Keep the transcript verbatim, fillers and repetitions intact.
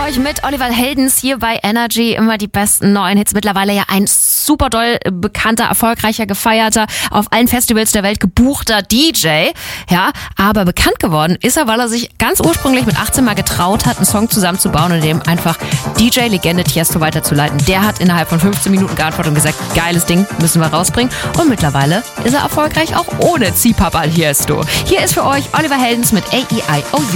euch mit Oliver Heldens hier bei Energy. Immer die besten neuen Hits. Mittlerweile ja ein super doll bekannter, erfolgreicher, gefeierter, auf allen Festivals der Welt gebuchter D J. Ja, aber bekannt geworden ist er, weil er sich ganz ursprünglich mit achtzehn mal getraut hat, einen Song zusammenzubauen und dem einfach D J-Legende Tiesto weiterzuleiten. Der hat innerhalb von fünfzehn Minuten geantwortet und gesagt, geiles Ding, müssen wir rausbringen. Und mittlerweile ist er erfolgreich auch ohne Ziehpapa Tiesto. Hier ist für euch Oliver Heldens mit A E I O U.